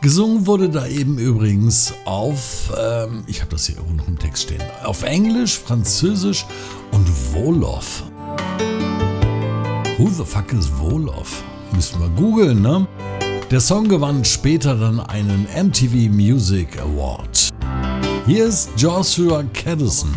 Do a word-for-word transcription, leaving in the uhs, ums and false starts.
Gesungen wurde da eben übrigens auf, ähm, ich habe das hier irgendwo noch im Text stehen, auf Englisch, Französisch und Wolof. Who the fuck is Wolof? Müssen wir googeln, ne? Der Song gewann später dann einen M T V Music Award. Hier ist Joshua Caddison.